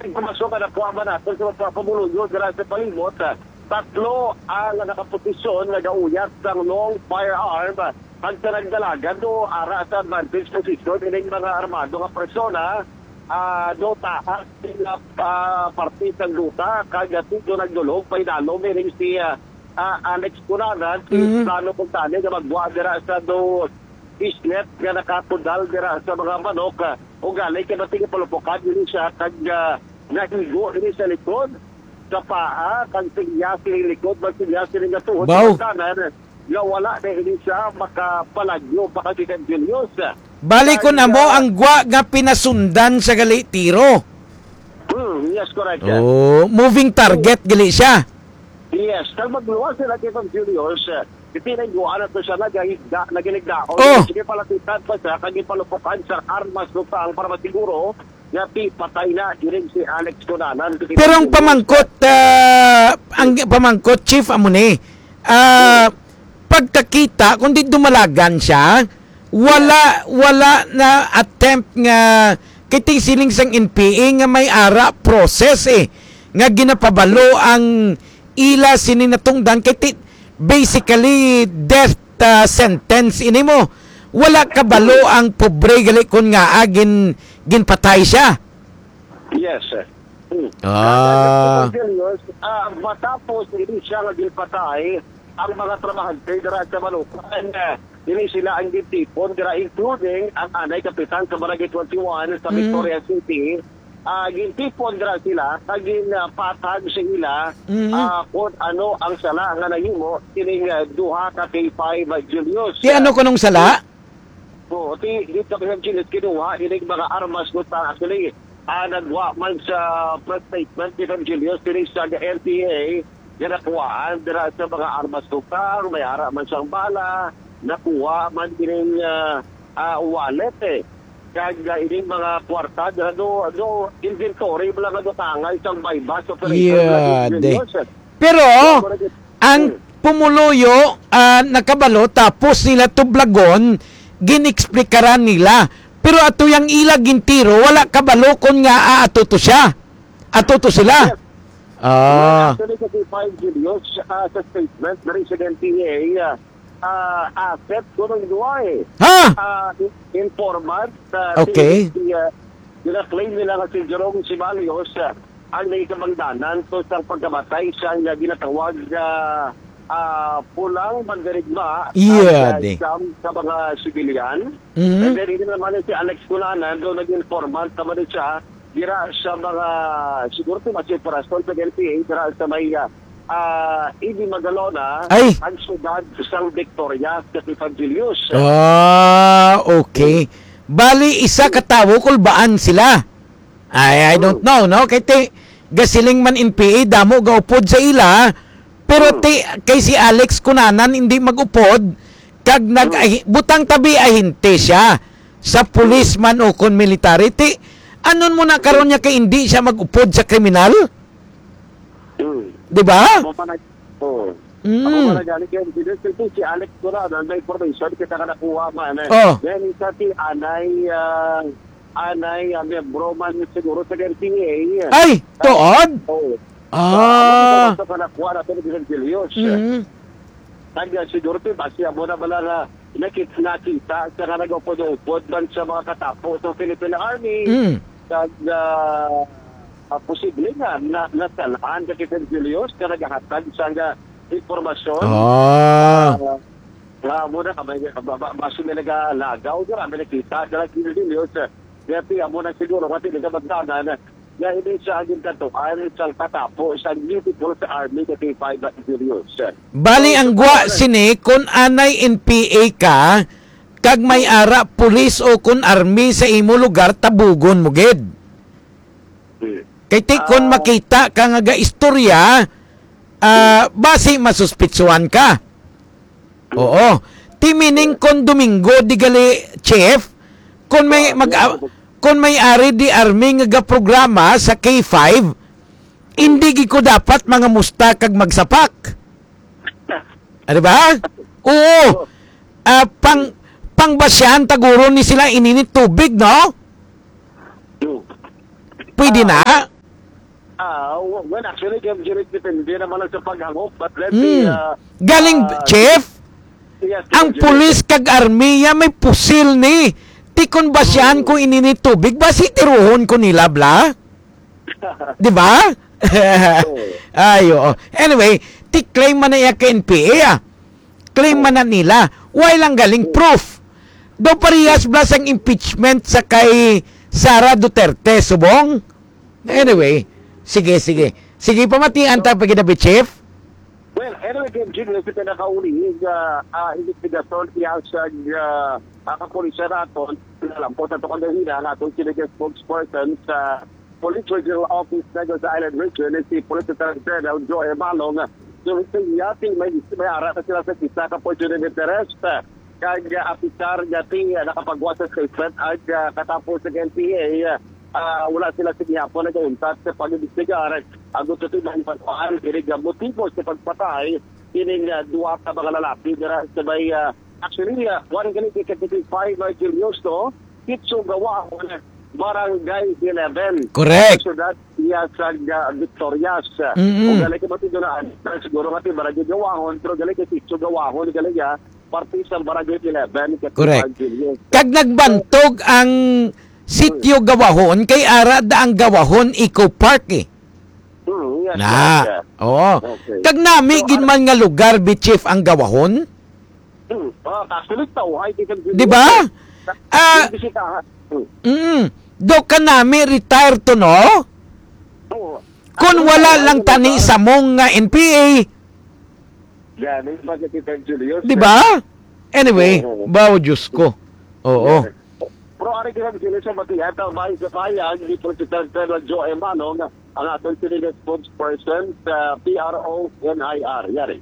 Impormasyon ka na po man natin sa pamulunyo dira sa palimot. Tatlo ang nakaposisyon na gauyat ng long firearm ang nagdalagan do ara sa advantage position ining mga armado nga persona do tahas sila parte sa luta kagati do nagdulog paidalo meaning si Alex Cunanan si plano kung tani na magbuha dira sa do isnet nga nakatudal dira sa mga manok o galay ka natin palupukan yun siya kag nahigo din sa likod sa paa kag siya siling likod magsiya siling natuhod sa kanan nga wala na hindi siya makapalagyo pakagikan Julius. Bali ko na mo ang gwa nga pinasundan sa gali tiro. Yes, correct. Oh, moving target gali siya. Yes, kag magluwas sila kay Julius. Itinayuan na to siya naginigdaon. Sige palapitan pa siya, kag ipalupukan sa armas lupang para masiguro nga patay na din si Alex Cunanan. Pero ang pamangkot, Chief Amune, pagkakita, kung di dumalagan siya, wala na attempt nga kiting siling sang NPA nga may ara process nga ginapabalo ang ila sining natungdan kiti basically death sentence ini mo wala kabalo ang pobre gali kun nga ginpatay siya. Yes sir. Matapos hindi siya nga ginpatay ang mga trabahante dira sa Malukan dili sila ang gitipon dira including ang anay kapitan sa Barangay 21 sa Victoria City. Gintipon dira sila kagin patag sa ila kung ano ang sala nga nahimo kining duha ka K5 Julius. Ti ano kunong sala? Di ka ba Julius kinuha ining mga armas ko ta actually nagwa man sa press statement ni Julius kining sa NPA nakuhaan dira sa mga armas tukar, may ara man siyang bala, nakuha man kining wallet kag ining mga kwarta do inventory bala nga tangay isang bypass operation. Pero ang pumuluyo nakabalo tapos nila tublagon ginexplikaran nila. Pero ato yang ila gintiro wala kabalo kon nga atuto siya. Atuto sila. Actually, kasi 5 Julius sa statement na rin sa NPA asset ko nung duwa informant. Okay. Claim nila nga si Jerome Sibalios ang naikamangdanan to sa pagkamatay siya nga ginatawag pulang mandirigma sa mga sibilyan. And then hindi naman si Alex Cunanan doon nag-informant naman siya dira sa mga siguro ito masipurasyon sa NPA dira sa may Idi Magalona ang siyudad sa Victoria sa Julius. Okay. Bali isa katawo kulbaan sila. I don't know, no? Kay gasiling man NPA damo gaupod sa ila pero kay si Alex Cunanan hindi magupod kag butang tabi ay hinte siya sa policeman o kon military anon mo na karon niya kay hindi siya magupod sa kriminal? Di ba? Ako managaling kaya si Alex Cunanan may information kita ka nakuha man. Then isa si Anay membro man siguro sa NPA. Ay, tuod? Sa nakuha natin ni Julius. Kaya siguro basi mo na bala na nakita sa nag-upod-upod man sa mga katapo sa Philippine Army. Posible nga nasalaan ka kita Julius ka naghahatag sa informasyon muna basi may nagalagaw may nakita Julius kaya muna siguro kasi nagabagdanan na hindi siya aging katuan isang katapo isang beautiful sa Army ka kay 5 Julius. Bali ang gwa sini kung anay NPA ka kag may ara pulis o kun army sa imo lugar tabugon mo gid. Kay kon makita ka nga istorya basi masuspitsuhan ka. Oo. Timining kon Domingo di gali chef kon may ari di army nga programa sa K5 hindi gi ko dapat mga musta kag magsapak. Ano ba? Oo. Pangbasyahan taguro ni sila ininit tubig, no? Pwede na? Well, actually, depende naman lang sa paghangop. But let's say, Galing, Chief, yes, ang pulis kag armiya may pusil ni. Tikon ba siyan kung inini tubig? Ba si tiruhon ko nila, bla? Di ba? Ayo. Anyway, claim man na iya ka NPA, Claim man na nila. Why lang galing proof? Do parehas bla sang impeachment sa kay Sara Duterte, subong? Anyway, sige. Sige, pamatian tayo pagkinabi, Chief. Well, anyway, Jim, kasi pinakauling investigasyon kaya sa kapulisan natin, alam po, tato kandahina natin sinigay spokesperson sa Police Regional Office na sa Island Region, si Police Lieutenant Colonel Joe Malong, so yating may ara na sila sa kisa ka-opportunity of interest, kag apisar yating nakapagwa sa statement at katapos ng NPA, wala sila sigyapon na gauntat sa pag-ibisigar. Ang gusto ito ng pagpaan, kinig motibo sa pagpatay, kinig duwa ka mga lalaki. Sabay, actually, one ganit ikatigil 5 Julius, no? Kitso gawa ko na Barangay 11. Correct. So that, iya sa Victorias. Kung galing ka matido na, siguro nga barangay gawahon, pero galing ka kitso gawahon, galing ya, parte sa Barangay 11. Correct. Kag nagbantog ang sityo gawahon kay ara da ang gawahon Eco Park Yes, na. Oo. Okay. Kag nami gid man nga lugar bi Chief ang gawahon. Kasunod tao ay Di ba? Do ka nami retire to no? Kung wala lang tani sa mong nga NPA. Di ba? Anyway, bawo Diyos ko. Oo. Pero ari kaya sila sa matiyata bahay sa bayan, ni President Joe Manong, ang atong sinigay spokesperson sa PRO-NIR. Yari.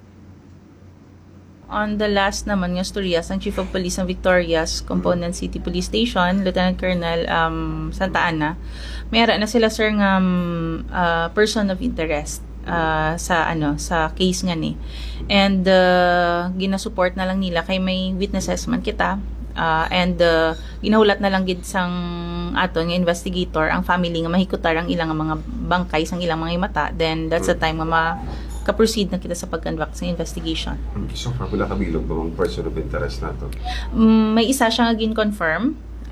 On the last naman nga storyas, ang Chief of Police ng Victorias Component City Police Station, Lieutenant Colonel Santa Ana, mayroon na sila sir nga person of interest sa case nga ni. And ginasupport na lang nila kay may witnesses man kita. And ginahulat na lang gid sang aton nga investigator ang family nga mahikutar ang ilang mga bangkay sang ilang mga mata, then that's the time nga ka-proceed na kita sa pag-conduct sa investigation. So far, wala kabilog ba mga person of interest nato? May isa siya nga gin-confirm.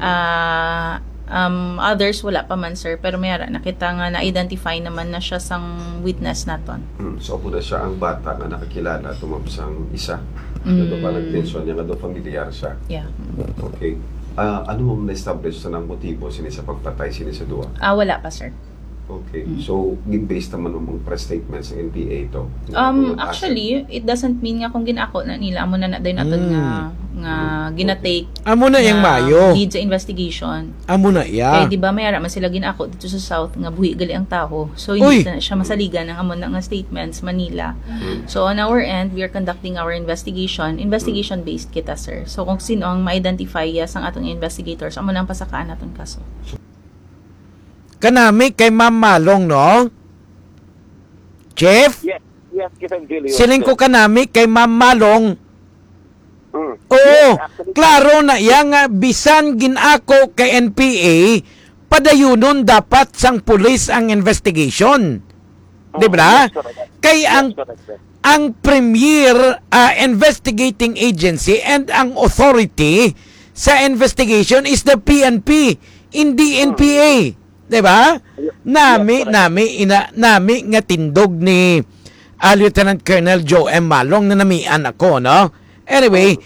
Others wala pa man sir, pero mayara nakita nga na-identify naman na siya sang witness naton. So po na siya ang bata nga nakakilala tumapsang isa. Ito pa nag-tension niya nga doon familiar siya. Yeah. Okay. Ano mo na-establish sa ng motibo sini sa pagpatay sini sa duwa? Wala pa sir. Okay. So, based naman ng press statements ng NPA ito? Actually, it doesn't mean nga kung ginako na nila amo na din naton nga ginatake. Amo na yang mayo. Lead sa investigation. Amo na iya. Kaya di ba mayara man sila ginako dito sa South nga buhi gali ang taho. So hindi na siya masaligan ng amo na nga statements Manila. So on our end, we are conducting our investigation. Investigation based kita sir. So kung sino ang ma-identify sang atong investigators, amo nang pasakaan naton kaso. Kanami kay Ma'am Malong, no? Chief? Yes, Kitang Julius. Siling ko kanami kay Ma'am Malong. Oo, Yes, klaro na yang bisan ginako kay NPA, padayunon dapat sang pulis ang investigation. Di ba? Kay ang premier investigating agency and ang authority sa investigation is the PNP, hindi NPA. Diba? Nami nga tindog ni Lieutenant Colonel Joe M. Malong na namian ako, no? Anyway,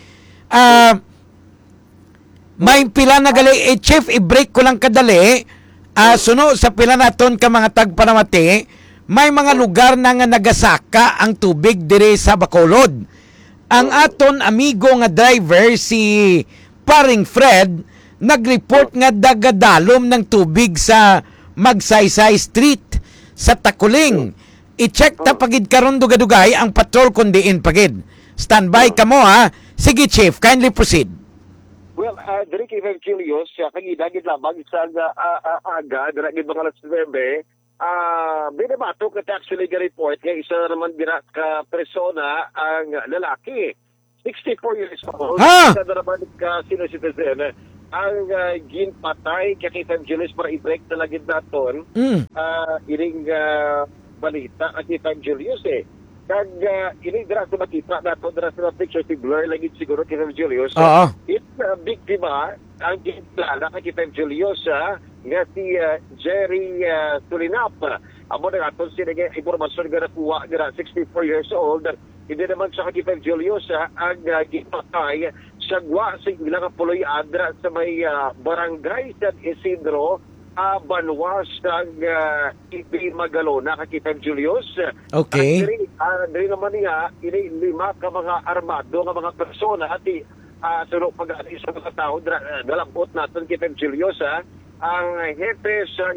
may pila na gali, Chief, i-break ko lang kadali. Suno sa pila naton ka mga tagpanamati, may mga lugar na nga nagasaka ang tubig dire sa Bacolod. Ang aton amigo nga driver, si Paring Fred, nag-report nga dagadalom ng tubig sa Magsaysay Street sa Takuling. I-check ta pagid karon dugadugay ang patrol kundiin pagid. Standby ka mo ha. Sige Chief, kindly proceed. Well, dari kay Julius, kagidagid labag sa aga, dari mga alas 9, binabato ka actually report nga isa naman dira ka persona ang lalaki. 64 years old. Isa naman ka sino citizen. Ang ginpatay kay Julius para i-break na lagid naton iring balita at kita Julius kag ini dira sa makita nato dira sa picture si blur lagi siguro kita Julius. Oo. It's biktima ang kilala ka kita Julius nga si Jerry Sulinap. Amo na aton si nga impormasyon nga nakuha nga 64 years old. Hindi naman sa kita Julius ang gipatay sa gwa sa ilang puloy adra sa may barangay San Isidro Banwas ng Ibi Magalona kakita Julius. Okay. Diri naman niya ini 5 ka mga armado nga mga persona at sunod pag-alis sa mga tao dalambot natin kita Julius ang hepe sa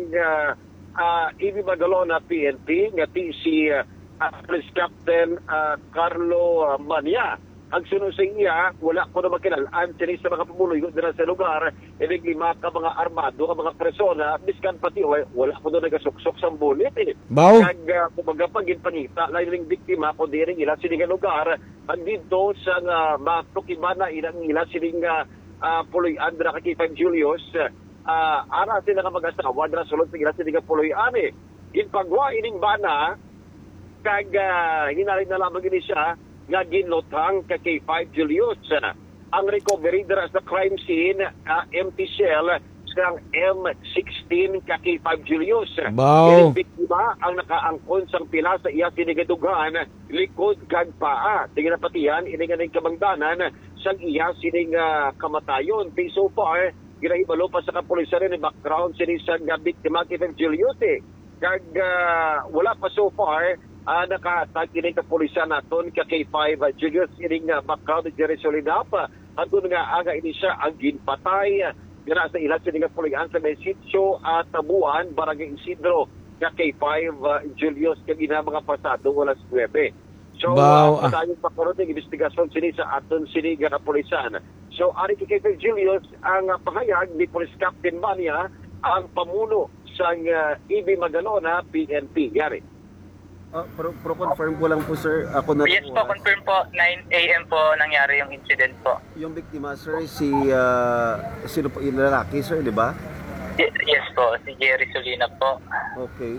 Ibi Magalona PNP nga si Police Captain Carlo Mania. Ang sunod sa iya, wala ko na makilalaan sila sa mga pumuloy dira sa lugar, inig 5 ka mga armado, ka mga persona, biskan pati, wala ko na nagasuksok sa bulit. Bao? Kag, kumaga pag ginpanita, lain biktima ko din ila sining lugar, ang dito sa matukimana ilang ila sining puloy andra kakita Julius, ara sila nga mag-asawa, dira sulod ila sining puloy ane. Ginpagwa ining bana, kag hinalit na lamang ini siya, nga ginlotang ka kay 5 Julius. Ang recovery dira sa crime scene, empty shell sang M16 ka kay 5 Julius. Wow. Yung biktima ang nakaangkon sang pila sa iya sinigadugan, likod kag paa. Tingnan pati yan, ininganing kamangdanan sang iya sining kamatayon. So far, ginahibalo pa sa kapulisan ni background sini sang biktima kay 5 Julius. Kag wala pa so far, nakahatag ining kapulisan naton ka K5 Julius ining background ni Jerry Solinap andun nga aga ini siya ang ginpatay dira sa ilang sining kapulisan sa may sitio at Tabuan Barangay Isidro ka K5 Julius kag ina mga pasado alas 9. So tayong pakaroon ng investigasyon sini sa aton sini nga kapulisan. So ari kay K5 Julius ang pahayag ni Police Captain Mania ang pamuno sa Ibi Magalona PNP. Yari. Pero confirm ko lang po sir, ako na Yes po, confirm po, 9 AM po nangyari yung incident po. Yung biktima sir, sino po yung lalaki sir, di ba? Yes po, si Jerry Solina po. Okay,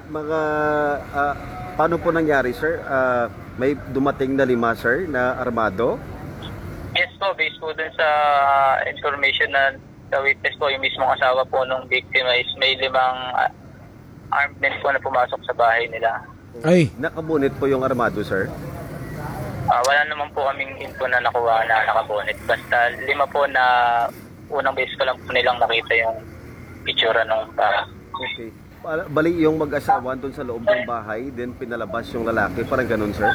paano po nangyari sir? May dumating na 5 sir na armado? Yes po, based po dun sa information na sa witness po, yung mismong asawa po nung victim is may 5 armed men po na pumasok sa bahay nila. Ay. Nakabunit po yung armado, sir? Wala naman po kaming info na nakuha na nakabunit. Basta 5 po na unang base ko lang po nilang nakita yung picture nung Okay. Bali yung mag-asawa doon sa loob ng bahay, then pinalabas yung lalaki. Parang ganun, sir?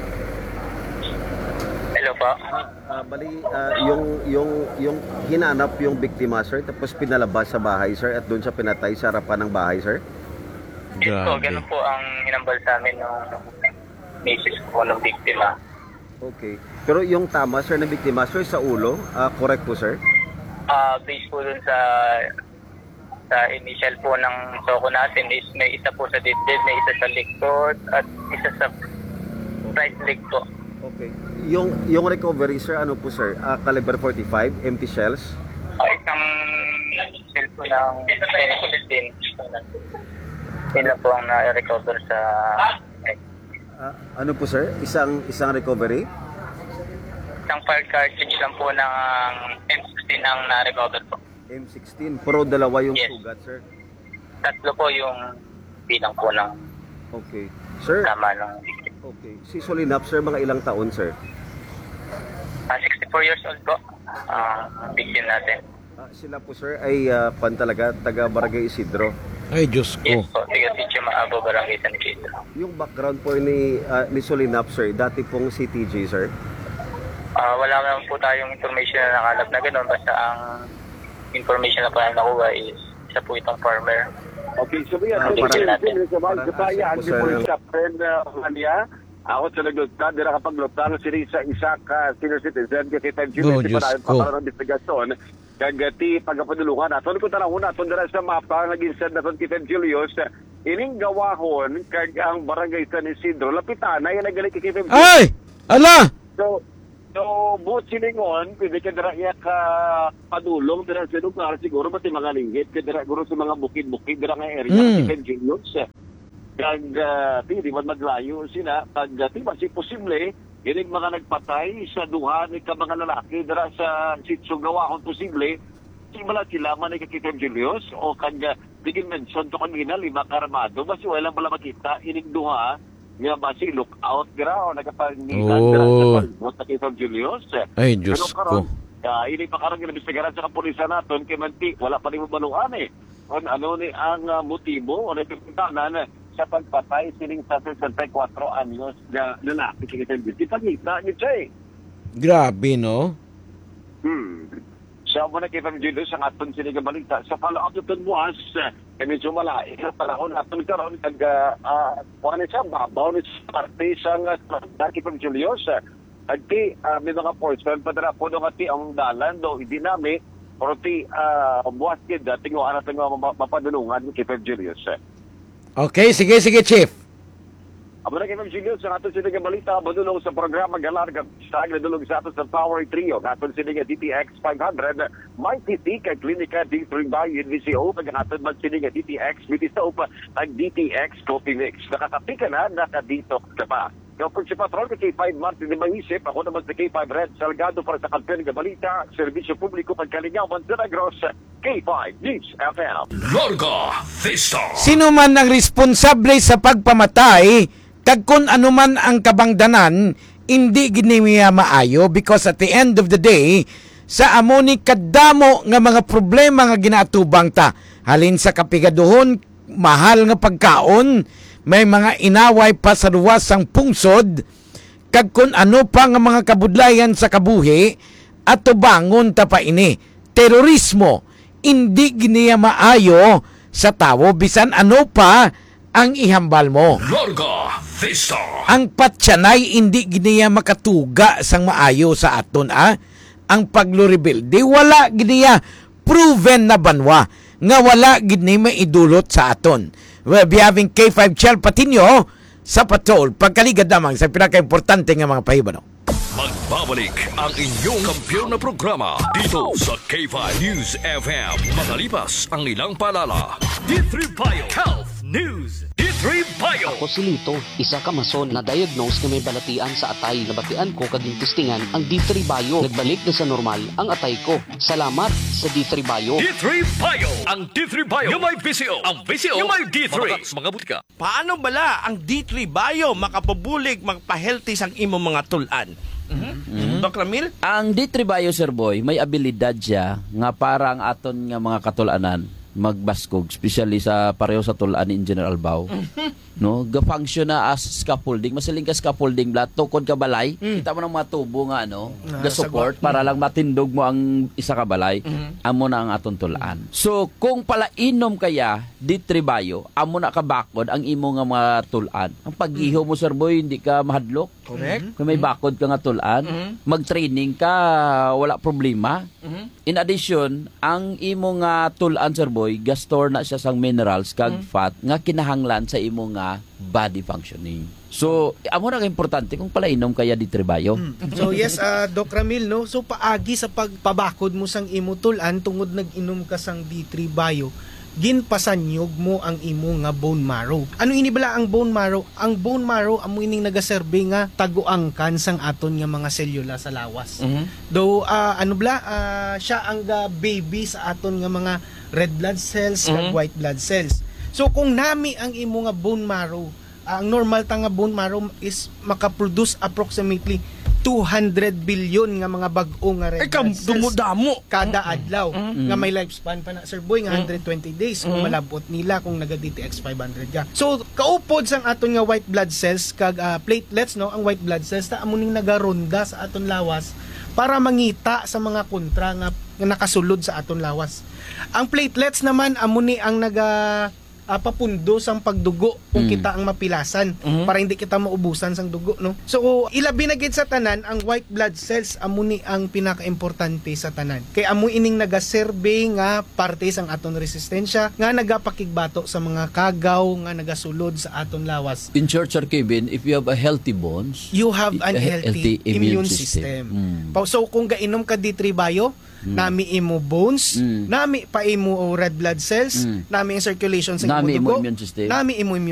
Hello po? Bali, yung hinanap yung biktima, sir, tapos pinalabas sa bahay, sir, at doon siya pinatay sa harapan ng bahay, sir? Yes po, ganun po ang inambal sa amin ng misis ko ng biktima. Okay. Pero yung tama, sir, na biktima, sir, sa ulo, correct po, sir? Based po dun sa initial po ng soko natin is may isa po sa dibdib, may isa sa likod, at isa sa right leg po. Okay. Yung recovery, sir, ano po, sir? Caliber 45, empty shells? Isang shell po ng 10-15. Yun lang po ang na-recover sa... ano po, sir? Isang recovery? Isang fire cartridge lang po ng M16 ang na-recover po. M16? Pero 2 yung sugat, sir? 3 po yung bilang po ng... Okay. Sir? Tama ng... Okay. Si Solinap, sir, mga ilang taon, sir? 64 years old po. Victim natin. Sila po, sir, ay pantalaga, taga Barangay Isidro. Ay, Diyos ko. Yes po, tiga Sitio Maabo, Barangay San Isidro. Yung background po ni Solinap, sir, dati pong CTG, sir? Wala naman po tayong information na nakalap na gano'n. Basta ang information na po na nakuha is isa po itong farmer. Okay, so yan. Sa Police Captain Mania, ako sa naglutad, dira kapag lutang sila sa isa ka senior citizen, kasi 5 Julius, di pa na ng investigasyon, kagati pagkapadulungan naton ko tanawon naton dira sa mapa naging send naton kay Julius ining gawahon kag ang Barangay San Isidro lapitan na yan nagali kay Julius. Ay! Ala! So buot silingon pwede ka dira iya ka padulong dira sa lugar siguro pati mga linggit ka dira guro sa mga bukid-bukid dira nga area kay Julius. kag di man maglayo sila kag di ba si posible ining mga nagpatay sa duha ni ka mga lalaki dira sa Sitsugawa kung posible simula sila man ni Kakitong Julius o kag digin mention to kanina 5 karamado basi wala pala makita ining duha nga basi look out dira o nagapangitan dira sa palibot na Kakitong Julius. Ay, Diyos ko. Ini pa karang ginabistagaran sa kapulisan naton kay manti wala pa rin mabaluan kung ano ni ang motibo o napipintanan sa pagpatay sining sa 64 anyos na lalaki sa Kakitong Julius. Ipagita ni Jay. Grabe, no? Siya mo na kay Pam Julius ang aton sinigang balita. Sa follow-up ito buwas, medyo malaik na panahon aton karon kag kuha siya, babaw ni parte siyang kay Pam Julius. Agti, may mga portion pa dara po nga ti ang dalan do hindi nami pero ti buwas kid tingo ana tingo mapadulungan kay Pam Julius. Okay, sige, Chief. Amo na kay Ma'am Julius sa aton sinigang balita badulong sa programa Galarga sa nagdulong sa aton sa Power Trio aton sinigang DTX 500 may TT kay klinika D3 by NVCO kag aton man sinigang DTX BT soap ag DTX coffee mix nakakapika na nakadetox ka pa. Kapag si Patron kay K5 Martin de Maisip, ako naman si K5 Red Salgado para sa kampiyon ng balita, serbisyo publiko pagkalingawan sa Negros, K5 News FM. Larga Vista. Sino man ang responsable sa pagpamatay, kag kung ano man ang kabangdanan, hindi ginimiya maayo because at the end of the day, sa amo ni kadamo nga mga problema nga ginatubang ta, halin sa kapigaduhon, mahal nga pagkaon, may mga inaway pa sa luwasang pungsod, kag kung ano pa nga mga kabudlayan sa kabuhi, at tubangon ta pa ini. Terorismo, hindi giniya maayo sa tawo, bisan ano pa ang ihambal mo. Larga Vista. Ang patsanay, hindi giniya makatuga sang maayo sa aton, Ang pagluribilde, wala giniya proven na banwa, nga wala gini maidulot sa aton. We'll be having K5 Chel Patinio sa patrol pagkaligad lamang sa pinaka-importante nga mga pahibano. Magbabalik ang inyong kampiyon na programa dito sa K5 News FM. Makalipas ang ilang paalala. D3 Bio Health News. D3 Bio. Ako si Lito, isa ka mason na diagnose na may balatian sa atay. Nabatian ko kaging testingan ang D3 Bio. Nagbalik na sa normal ang atay ko. Salamat sa D3 Bio. D3 Bio. Ang D3 Bio yung may VCO. Ang VCO yung may D3. Mga butika. Paano bala ang D3 Bio makapabulig, magpa-healthy sang imo mga tulan? Doc Ramil? Ang D3 Bio, Sir Boy, may abilidad siya nga para ang aton nga mga katulanan magbaskog, especially sa pareho sa tulaan in General Bao. No, ga-function na as scaffolding, masiling ka scaffolding blat tukod ka balay. Kita mo ng mga tubo nga ga-support para lang matindog mo ang isa ka balay. Amo na ang aton tulaan. So, kung pala inom kaya D3 Bio, amo na ka bakod ang imo nga mga tulaan. Ang pag-iho mo, Sir Boy, hindi ka mahadlok. Correct. Kung may bakod ka nga tulaan, mag-training ka, wala problema. In addition, ang imo nga tulaan, Sir Boy, gastor na siya sang minerals kag fat nga kinahanglan sa imo nga body functioning. So, amo na importante kung pala inom kaya D3 Bio. So yes, Doc Ramil, no? So paagi sa pagpabakod mo sang imo tulan tungod nag-inom ka sang D3 Bio, ginpasanyog mo ang imo nga bone marrow. Ano inibala ang bone marrow? Ang bone marrow amo ining nagaserbe nga taguangkan sang aton nga mga selula sa lawas. Though siya ang baby sa aton nga mga red blood cells kag white blood cells. So kung nami ang imo nga bone marrow, ang normal ta nga bone marrow is makaproduce approximately 200 billion nga mga bag-o nga red blood cells dumudamo kada adlaw nga may lifespan pa na, Sir Boy, nga 120 days kung malabot nila kung naga-DTX 500 ka. So kaupod sang aton nga white blood cells kag platelets, no, ang white blood cells ta amo ning nagaronda sa aton lawas para mangita sa mga kontra nga nakasulod sa aton lawas. Ang platelets naman amo ni ang papundo sang pagdugo kung kita ang mapilasan para hindi kita maubusan sang dugo, no. So ilabi na gid sa tanan ang white blood cells amo ni ang pinakaimportante sa tanan kay amo ining nagaserbe nga parte sang aton resistensya nga nagapakigbato sa mga kagaw nga nagasulod sa aton lawas. In short, Sir Kevin, if you have a healthy bones, You have an healthy immune system. So kung gainom ka D3 Bio, nami imo bones, nami pa imo red blood cells, nami ang circulation sa imo nami dugo, imo immune system, nami imo immune